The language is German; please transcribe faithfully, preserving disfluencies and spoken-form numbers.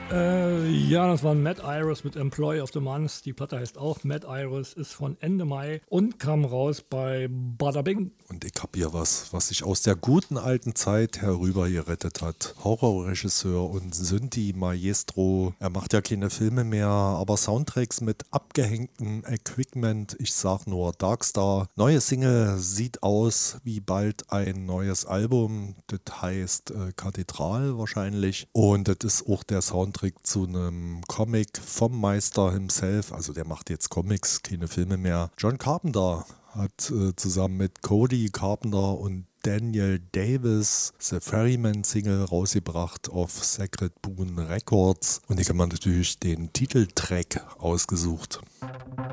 Äh, ja, das war Mad Iris mit Employee of the Month. Die Platte heißt auch Mad Iris, ist von Ende Mai und kam raus bei Bada Bing. Und ich hab hier was, was sich aus der guten alten Zeit herübergerettet hat. Horrorregisseur und Synthi-Maestro. Er macht ja keine Filme mehr, aber Soundtracks mit abgehängtem Equipment. Ich sag nur Darkstar. Neue Single sieht aus wie bald ein neues Album. Das heißt äh, Kathedral wahrscheinlich. Und das ist auch der Soundtrack zu einem Comic vom Meister himself. Also der macht jetzt Comics, keine Filme mehr. John Carpenter hat äh, zusammen mit Cody Carpenter und Daniel Davis The Ferryman Single rausgebracht auf Sacred Boon Records. Und ich habe mir natürlich den Titeltrack ausgesucht.